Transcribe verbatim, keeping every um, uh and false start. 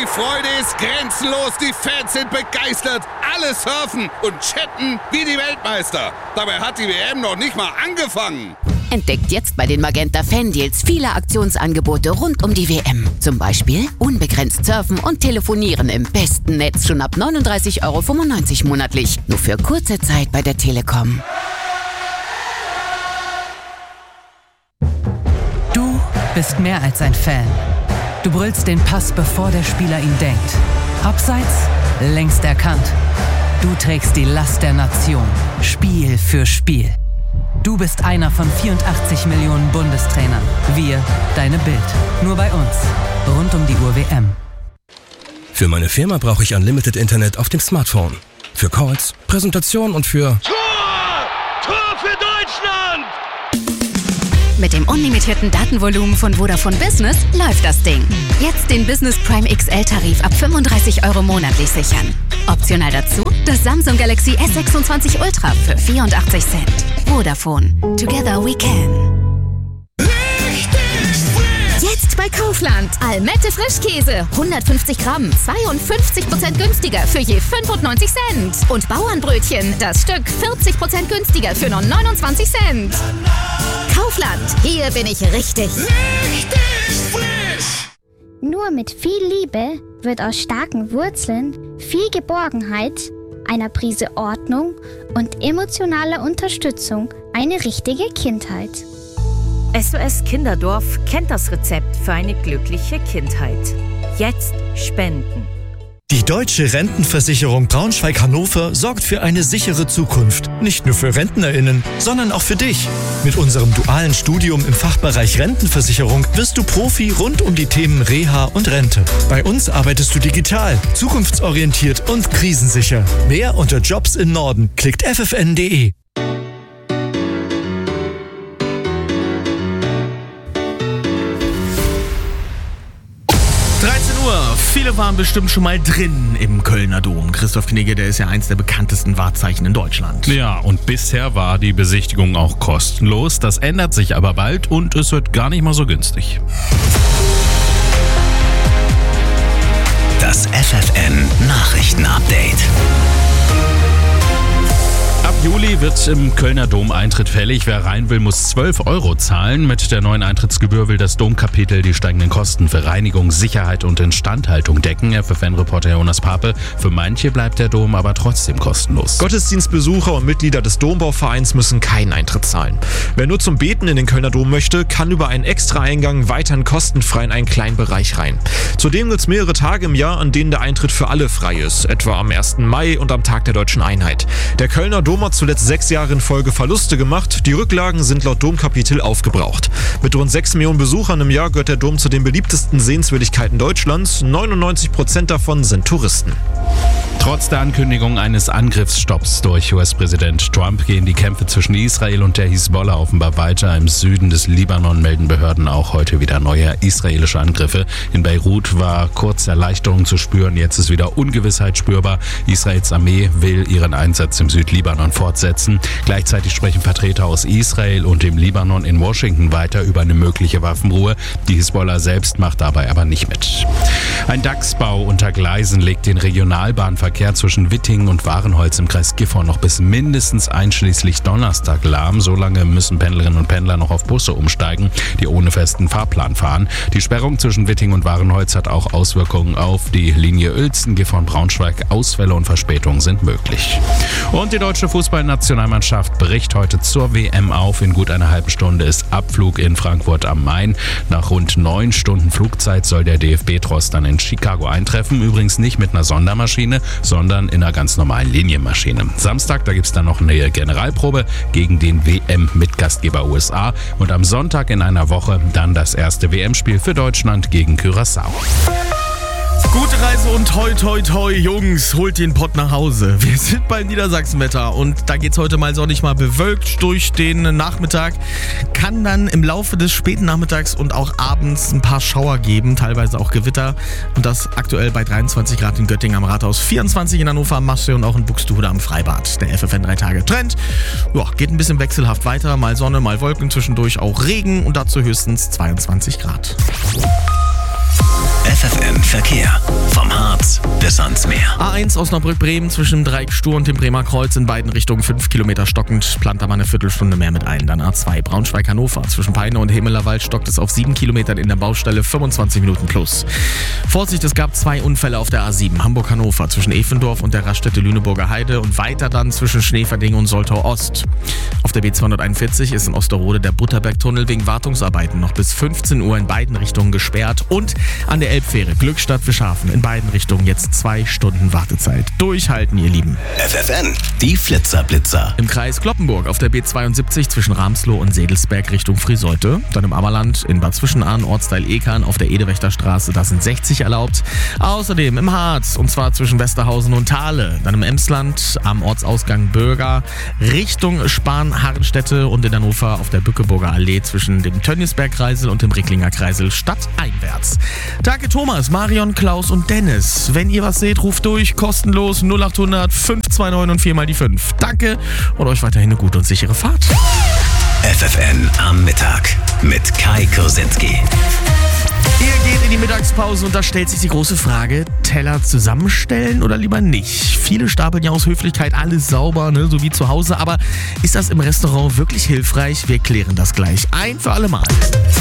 Die Freude ist grenzenlos, die Fans sind begeistert, alle surfen und chatten wie die Weltmeister. Dabei hat die W M noch nicht mal angefangen. Entdeckt jetzt bei den Magenta Fan-Deals viele Aktionsangebote rund um die W M. Zum Beispiel unbegrenzt surfen und telefonieren im besten Netz schon ab neununddreißig Euro fünfundneunzig monatlich. Nur für kurze Zeit bei der Telekom. Du bist mehr als ein Fan. Du brüllst den Pass, bevor der Spieler ihn denkt. Abseits, längst erkannt. Du trägst die Last der Nation. Spiel für Spiel. Du bist einer von vierundachtzig Millionen Bundestrainern. Wir, deine Bild. Nur bei uns. Rund um die Uhr W M. Für meine Firma brauche ich Unlimited Internet auf dem Smartphone. Für Calls, Präsentation und für... Tor! Tor für Deutschland! Mit dem unlimitierten Datenvolumen von Vodafone Business läuft das Ding. Jetzt den Business Prime X L-Tarif ab fünfunddreißig Euro monatlich sichern. Optional dazu das Samsung Galaxy S sechsundzwanzig Ultra für vierundachtzig Cent. Vodafone. Together we can. Jetzt bei Kaufland. Almette Frischkäse. hundertfünfzig Gramm. zweiundfünfzig Prozent günstiger für je fünfundneunzig Cent. Und Bauernbrötchen. Das Stück vierzig Prozent günstiger für nur neunundzwanzig Cent. Kaufland. Hier bin ich richtig. Richtig frisch. Nur mit viel Liebe wird aus starken Wurzeln viel Geborgenheit, einer Prise Ordnung und emotionaler Unterstützung eine richtige Kindheit. S O S Kinderdorf kennt das Rezept für eine glückliche Kindheit. Jetzt spenden. Die Deutsche Rentenversicherung Braunschweig-Hannover sorgt für eine sichere Zukunft. Nicht nur für RentnerInnen, sondern auch für dich. Mit unserem dualen Studium im Fachbereich Rentenversicherung wirst du Profi rund um die Themen Reha und Rente. Bei uns arbeitest du digital, zukunftsorientiert und krisensicher. Mehr unter Jobs im Norden. Klickt f f n punkt d e. dreizehn Uhr. Viele waren bestimmt schon mal drin im Kölner Dom. Christoph Knigge, der ist ja eins der bekanntesten Wahrzeichen in Deutschland. Ja, und bisher war die Besichtigung auch kostenlos. Das ändert sich aber bald und es wird gar nicht mal so günstig. Das F F N Nachrichten-Update. Ab Juli wird im Kölner Dom Eintritt fällig. Wer rein will, muss zwölf Euro zahlen. Mit der neuen Eintrittsgebühr will das Domkapitel die steigenden Kosten für Reinigung, Sicherheit und Instandhaltung decken. F F N-Reporter Jonas Pape. Für manche bleibt der Dom aber trotzdem kostenlos. Gottesdienstbesucher und Mitglieder des Dombauvereins müssen keinen Eintritt zahlen. Wer nur zum Beten in den Kölner Dom möchte, kann über einen Extra-Eingang weiterhin kostenfrei in einen kleinen Bereich rein. Zudem gibt es mehrere Tage im Jahr, an denen der Eintritt für alle frei ist. Etwa am ersten Mai und am Tag der Deutschen Einheit. Der Kölner Dom hat zuletzt sechs Jahre in Folge Verluste gemacht. Die Rücklagen sind laut Domkapitel aufgebraucht. Mit rund sechs Millionen Besuchern im Jahr gehört der Dom zu den beliebtesten Sehenswürdigkeiten Deutschlands. neunundneunzig Prozent davon sind Touristen. Trotz der Ankündigung eines Angriffsstopps durch U S-Präsident Trump gehen die Kämpfe zwischen Israel und der Hisbollah offenbar weiter. Im Süden des Libanon melden Behörden auch heute wieder neue israelische Angriffe. In Beirut war kurz Erleichterung zu spüren, jetzt ist wieder Ungewissheit spürbar. Israels Armee will ihren Einsatz im Südlibanon fortsetzen. Gleichzeitig sprechen Vertreter aus Israel und dem Libanon in Washington weiter über eine mögliche Waffenruhe. Die Hisbollah selbst macht dabei aber nicht mit. Ein DAX-Bau unter Gleisen legt den Regionalbahnverkehr zwischen Wittingen und Warenholz im Kreis Gifhorn noch bis mindestens einschließlich Donnerstag lahm. So lange müssen Pendlerinnen und Pendler noch auf Busse umsteigen, die ohne festen Fahrplan fahren. Die Sperrung zwischen Wittingen und Warenholz hat auch Auswirkungen auf die Linie Uelzen, Gifhorn, Braunschweig. Ausfälle und Verspätungen sind möglich. Und die deutsche Fußballnationalmannschaft bricht heute zur W M auf. In gut einer halben Stunde ist Abflug in Frankfurt am Main. Nach rund neun Stunden Flugzeit soll der D F B-Tross dann in Chicago eintreffen. Übrigens nicht mit einer Sondermaschine, sondern in einer ganz normalen Linienmaschine. Samstag, da gibt es dann noch eine Generalprobe gegen den W M-Mitgastgeber U S A. Und am Sonntag in einer Woche dann das erste W M-Spiel für Deutschland gegen Curaçao. Gute Reise und toi toi toi, Jungs, holt den Pott nach Hause. Wir sind beim Niedersachsenwetter und da geht's heute mal sonnig mal bewölkt durch den Nachmittag. Kann dann im Laufe des späten Nachmittags und auch abends ein paar Schauer geben, teilweise auch Gewitter. Und das aktuell bei dreiundzwanzig Grad in Göttingen am Rathaus, vierundzwanzig in Hannover am Marschsee und auch in Buxtehude am Freibad. Der F F N drei Tage Trend. Ja, geht ein bisschen wechselhaft weiter, mal Sonne, mal Wolken, zwischendurch auch Regen und dazu höchstens zweiundzwanzig Grad. F F N Verkehr. Vom Harz bis ans Meer. A eins Osnabrück-Bremen zwischen dem Dreieck Stur und dem Bremer Kreuz in beiden Richtungen fünf Kilometer stockend. Plant da mal eine Viertelstunde mehr mit ein. Dann A zwei Braunschweig-Hannover zwischen Peine und Hemelerwald stockt es auf sieben Kilometern in der Baustelle, fünfundzwanzig Minuten plus. Vorsicht, es gab zwei Unfälle auf der A sieben Hamburg-Hannover zwischen Efendorf und der Raststätte Lüneburger Heide und weiter dann zwischen Schneverding und Soltau Ost. Auf der B zweihunderteinundvierzig ist in Osterode der Butterbergtunnel wegen Wartungsarbeiten noch bis fünfzehn Uhr in beiden Richtungen gesperrt und an der Elbfähre Glückstadt-Fischhafen in beiden Richtungen jetzt zwei Stunden Wartezeit. Durchhalten, ihr Lieben. F F N, die Flitzer-Blitzer. Im Kreis Cloppenburg auf der B zweiundsiebzig zwischen Ramsloh und Sedelsberg Richtung Friseute. Dann im Ammerland in Bad Zwischenahn, Ortsteil Ekern auf der Edewächterstraße, da sind sechzig erlaubt. Außerdem im Harz, und zwar zwischen Westerhausen und Thale. Dann im Emsland am Ortsausgang Bürger Richtung Spahn-Harrenstätte und in Hannover auf der Bückeburger Allee zwischen dem Tönniesberg-Kreisel und dem Ricklinger Kreisel stadteinwärts. Danke Thomas, Marion, Klaus und Dennis. Wenn ihr was seht, ruft durch, kostenlos null acht hundert fünf zwei neun und vier mal die fünf. Danke und euch weiterhin eine gute und sichere Fahrt. F F N am Mittag mit Kai Kursinski. Ihr geht in die Mittagspause und da stellt sich die große Frage, Teller zusammenstellen oder lieber nicht? Viele stapeln ja aus Höflichkeit alles sauber, ne, so wie zu Hause, aber ist das im Restaurant wirklich hilfreich? Wir klären das gleich ein für alle Mal.